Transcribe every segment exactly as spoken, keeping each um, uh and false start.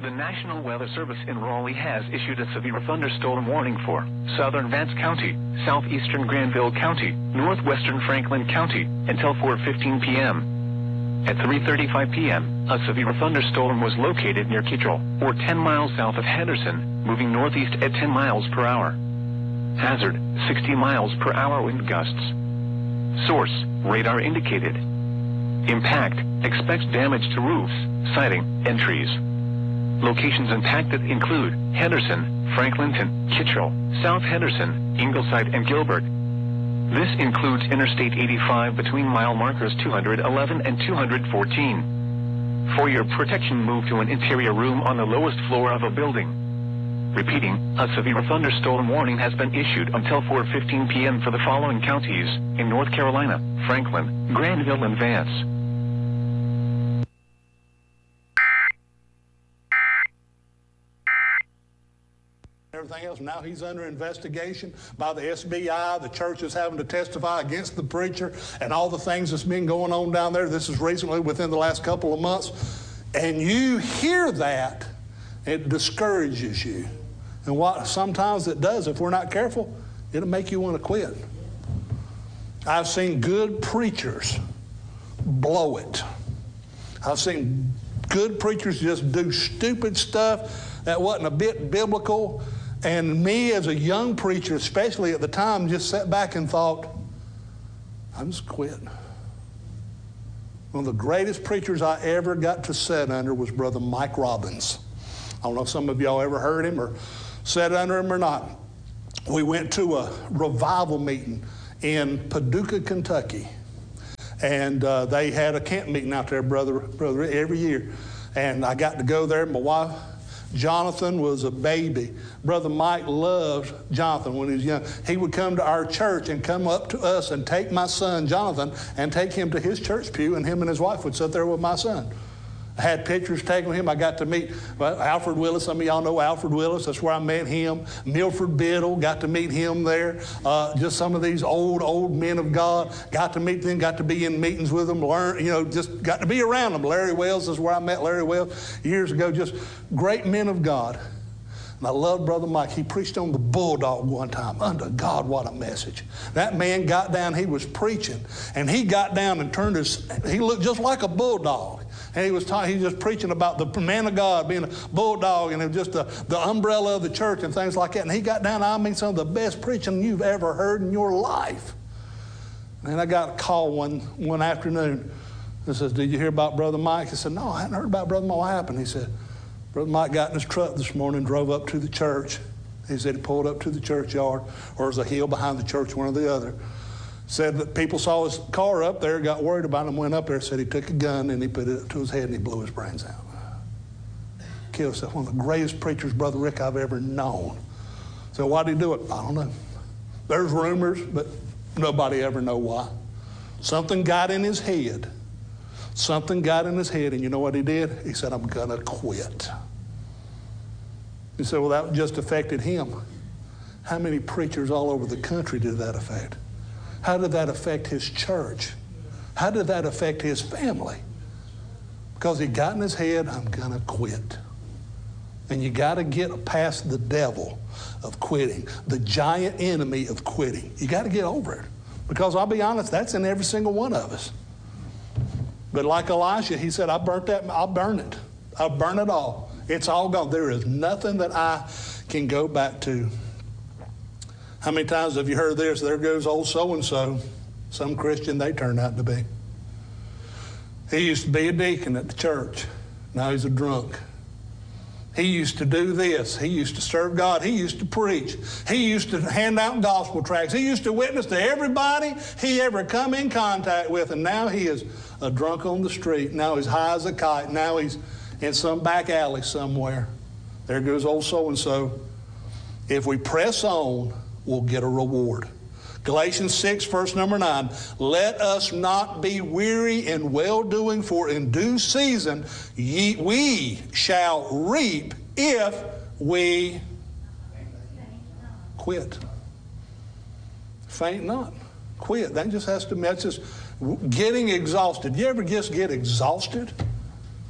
The National Weather Service in Raleigh has issued a severe thunderstorm warning for southern Vance County, southeastern Granville County, northwestern Franklin County until four fifteen p m At three thirty-five p m, a severe thunderstorm was located near Kittrell, or ten miles south of Henderson, moving northeast at ten miles per hour. Hazard, sixty miles per hour wind gusts. Source, radar indicated. Impact, expects damage to roofs, siding, and trees. Locations impacted include Henderson, Franklinton, Kittrell, South Henderson, Ingleside, and Gilbert. This includes Interstate eighty-five between mile markers two hundred eleven and two hundred fourteen. For your protection, move to an interior room on the lowest floor of a building. Repeating, a severe thunderstorm warning has been issued until four fifteen p m for the following counties in North Carolina: Franklin, Granville, and Vance. Everything else. Now he's under investigation by the S B I. The church is having to testify against the preacher and all the things that's been going on down there. This is recently, within the last couple of months. And you hear that, it discourages you. And what sometimes it does, if we're not careful, it'll make you want to quit. I've seen good preachers blow it. I've seen good preachers just do stupid stuff that wasn't a bit biblical. And me as a young preacher, especially at the time, just sat back and thought, I'm just quit. One of the greatest preachers I ever got to sit under was Brother Mike Robbins. I don't know if some of y'all ever heard him or sat under him or not. We went to a revival meeting in Paducah, Kentucky. And uh, they had a camp meeting out there, brother, brother, every year. And I got to go there. My wife, Jonathan, was a baby. Brother Mike loved Jonathan when he was young. He would come to our church and come up to us and take my son, Jonathan, and take him to his church pew, and him and his wife would sit there with my son. I had pictures taken with him. I got to meet well, Alfred Willis. Some of y'all know Alfred Willis. That's where I met him. Milford Biddle, got to meet him there. Uh, just some of these old, old men of God. Got to meet them, got to be in meetings with them, learn, you know, just got to be around them. Larry Wells is where I met Larry Wells years ago. Just great men of God. And I love Brother Mike. He preached on the bulldog one time. Under God, what a message. That man got down, he was preaching, and he got down and turned his, he looked just like a bulldog. And he was talking, he was just preaching about the man of God being a bulldog and just the, the umbrella of the church and things like that. And he got down, I mean, some of the best preaching you've ever heard in your life. And I got a call one, one afternoon that says, did you hear about Brother Mike? I said, no, I hadn't heard about Brother Mike. What happened? He said, Brother Mike got in his truck this morning, drove up to the church. He said he pulled up to the churchyard, or there's a hill behind the church, one or the other. Said that people saw his car up there, got worried about him, went up there, said he took a gun and he put it up to his head and he blew his brains out. Killed himself. One of the greatest preachers, Brother Rick, I've ever known. So why did he do it? I don't know. There's rumors, but nobody ever know why. Something got in his head. Something got in his head, and you know what he did? He said, I'm going to quit. He said, well, that just affected him. How many preachers all over the country did that affect? How did that affect his church? How did that affect his family? Because he got in his head, I'm going to quit. And you got to get past the devil of quitting, the giant enemy of quitting. You got to get over it. Because I'll be honest, that's in every single one of us. But like Elisha, he said, I burnt that, I'll burn it. I'll burn it all. It's all gone. There is nothing that I can go back to. How many times have you heard this? There goes old so-and-so. Some Christian they turned out to be. He used to be a deacon at the church. Now he's a drunk. He used to do this. He used to serve God. He used to preach. He used to hand out gospel tracts. He used to witness to everybody he ever come in contact with. And now he is a drunk on the street. Now he's high as a kite. Now he's in some back alley somewhere. There goes old so-and-so. If we press on, we'll get a reward. Galatians six, verse number nine, let us not be weary in well-doing, for in due season ye, we shall reap if we quit. Faint not. Quit. That just has to, that's just getting exhausted. You ever just get exhausted?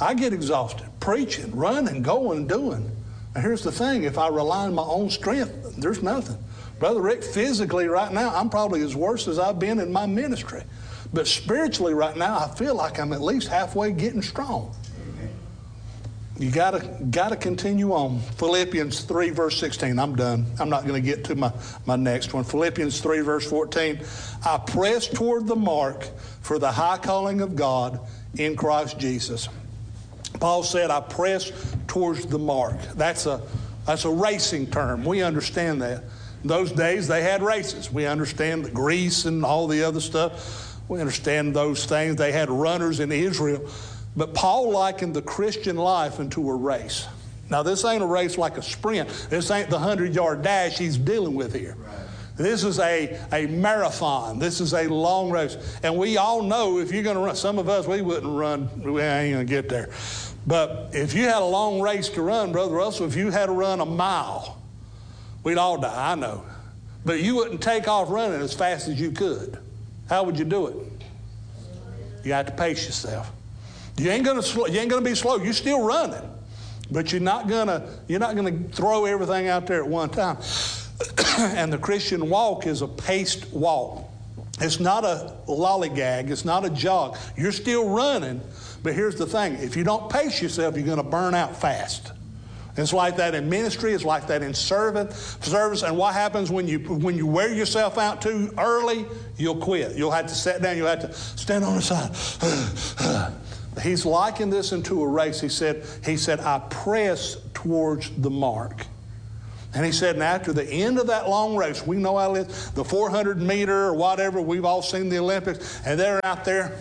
I get exhausted preaching, running, going, doing. And here's the thing, if I rely on my own strength, there's nothing. Brother Rick, physically right now, I'm probably as worse as I've been in my ministry. But spiritually right now, I feel like I'm at least halfway getting strong. You gotta gotta continue on. Philippians three, verse sixteen. I'm done. I'm not going to get to my, my next one. Philippians three, verse fourteen. I press toward the mark for the high calling of God in Christ Jesus. Paul said, I press towards the mark. That's a that's a racing term. We understand that. In those days, they had races. We understand the Greece and all the other stuff. We understand those things. They had runners in Israel. But Paul likened the Christian life into a race. Now, this ain't a race like a sprint. This ain't the hundred-yard dash he's dealing with here. Right. This is a, a marathon. This is a long race. And we all know if you're going to run, some of us, we wouldn't run. We ain't going to get there. But if you had a long race to run, Brother Russell, if you had to run a mile, we'd all die, I know. But you wouldn't take off running as fast as you could. How would you do it? You have to pace yourself. You ain't gonna you ain't gonna be slow. You're still running, but you're not gonna you're not gonna throw everything out there at one time. And the Christian walk is a paced walk. It's not a lollygag. It's not a jog. You're still running, but here's the thing: if you don't pace yourself, you're gonna burn out fast. It's like that in ministry. It's like that in servant service. And what happens when you when you wear yourself out too early? You'll quit. You'll have to sit down. You'll have to stand on the side. He's likened this into a race. He said, he said, I press towards the mark. And he said, and after the end of that long race, we know how it is, the four hundred meter or whatever, we've all seen the Olympics, and they're out there.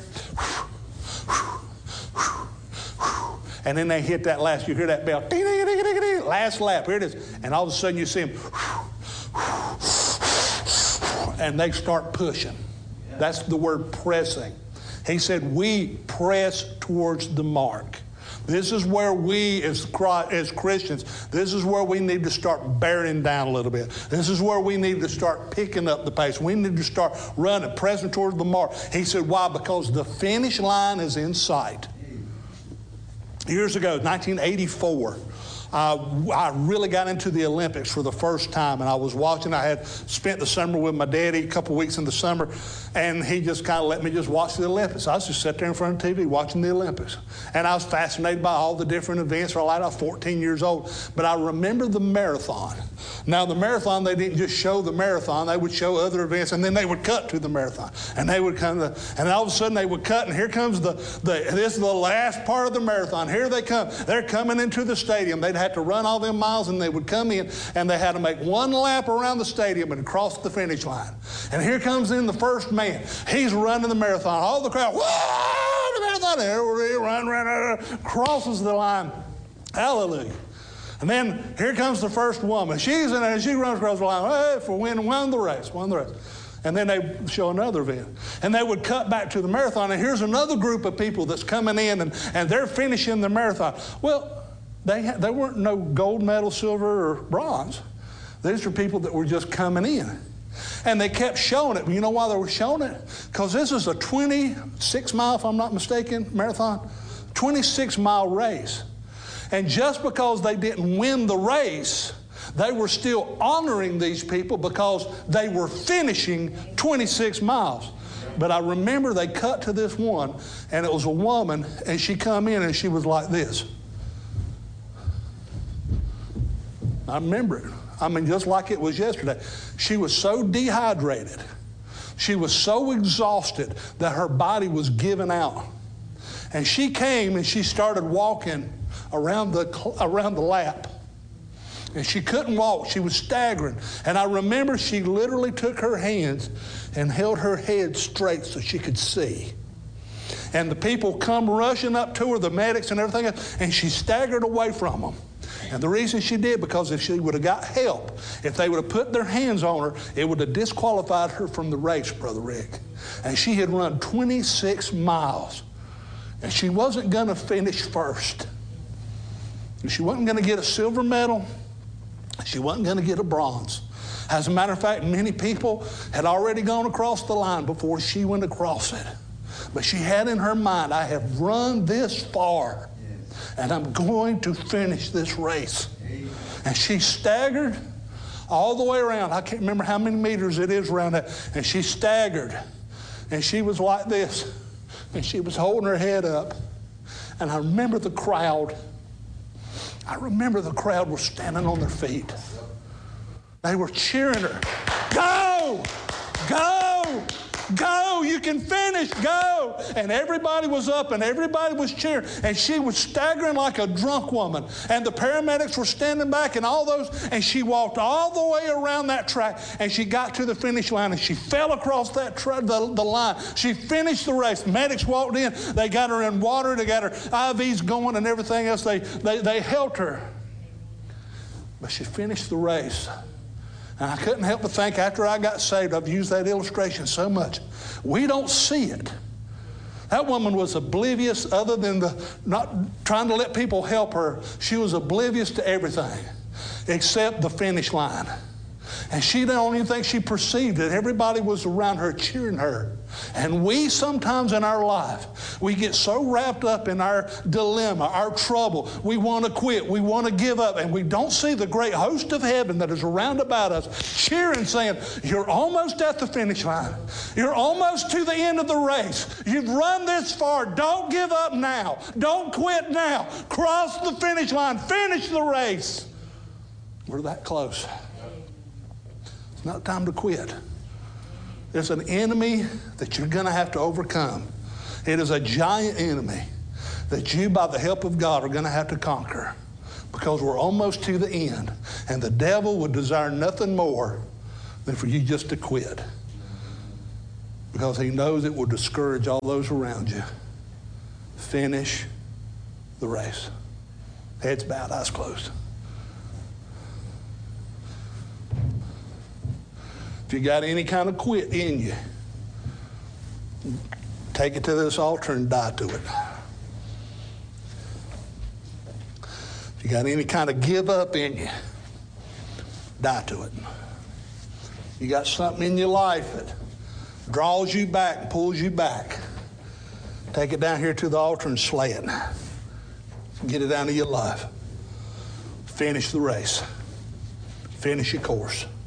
And then they hit that last, you hear that bell, last lap, here it is. And all of a sudden you see them, and they start pushing. That's the word pressing. He said, we press towards the mark. This is where we as, as Christians, this is where we need to start bearing down a little bit. This is where we need to start picking up the pace. We need to start running, pressing towards the mark. He said, why? Because the finish line is in sight. Years ago, nineteen eighty-four, uh, I really got into the Olympics for the first time, and I was watching. I had spent the summer with my daddy, a couple weeks in the summer, and he just kind of let me just watch the Olympics. I was just sitting there in front of T V watching the Olympics, and I was fascinated by all the different events. I was fourteen years old, but I remember the marathon. Now, the marathon, they didn't just show the marathon. They would show other events, and then they would cut to the marathon. And they would come, to, and all of a sudden they would cut, and here comes the, the, this is the last part of the marathon. Here they come. They're coming into the stadium. They'd have to run all them miles, and they would come in, and they had to make one lap around the stadium and cross the finish line. And here comes in the first man. He's running the marathon. All the crowd, whoa, the marathon, there, run, run, run, crosses the line. Hallelujah. And then here comes the first woman. She's in there, she runs across the line. Hey, for winning, won the race, won the race. And then they show another event. And they would cut back to the marathon, and here's another group of people that's coming in, and, and they're finishing the marathon. Well, they, ha- there weren't no gold medal, silver, or bronze. These were people that were just coming in. And they kept showing it. You know why they were showing it? Because this is a twenty-six mile, if I'm not mistaken, marathon, twenty-six mile race. And just because they didn't win the race, they were still honoring these people because they were finishing twenty-six miles. But I remember they cut to this one, and it was a woman, and she come in and she was like this. I remember it. I mean, just like it was yesterday. She was so dehydrated. She was so exhausted that her body was giving out. And she came and she started walking around the, around the lap. And she couldn't walk. She was staggering. And I remember she literally took her hands and held her head straight so she could see. And the people come rushing up to her, the medics and everything else, and she staggered away from them. And the reason she did, because if she would have got help, if they would have put their hands on her, it would have disqualified her from the race, Brother Rick. And she had run twenty-six miles. And she wasn't going to finish first. And she wasn't going to get a silver medal. She wasn't going to get a bronze. As a matter of fact, many people had already gone across the line before she went across it. But she had in her mind, I have run this far. Yes. and I'm going to finish this race. And she staggered all the way around. I can't remember how many meters it is around that. And she staggered. And she was like this. And she was holding her head up. And I remember the crowd. I remember the crowd was standing on their feet. They were cheering her. Go! Go! Go! You can finish! Go! And everybody was up and everybody was cheering. And she was staggering like a drunk woman. And the paramedics were standing back and all those. And she walked all the way around that track. And she got to the finish line and she fell across that tra- the, the line. She finished the race. Medics walked in. They got her in water. They got her I Vs going and everything else. They, they, they helped her. But she finished the race. And I couldn't help but think, after I got saved, I've used that illustration so much. We don't see it. That woman was oblivious, other than the not trying to let people help her. She was oblivious to everything except the finish line. And she don't even think she perceived it. Everybody was around her cheering her. And we sometimes in our life, we get so wrapped up in our dilemma, our trouble. We want to quit. We want to give up. And we don't see the great host of heaven that is around about us cheering, saying, you're almost at the finish line. You're almost to the end of the race. You've run this far. Don't give up now. Don't quit now. Cross the finish line. Finish the race. We're that close. It's not time to quit. There's an enemy that you're going to have to overcome. It is a giant enemy that you, by the help of God, are going to have to conquer, because we're almost to the end. And the devil would desire nothing more than for you just to quit, because he knows it will discourage all those around you. Finish the race. Heads bowed, eyes closed. If you got any kind of quit in you, take it to this altar and die to it. If you got any kind of give up in you, die to it. You got something in your life that draws you back and pulls you back, take it down here to the altar and slay it. Get it out of your life. Finish the race. Finish your course.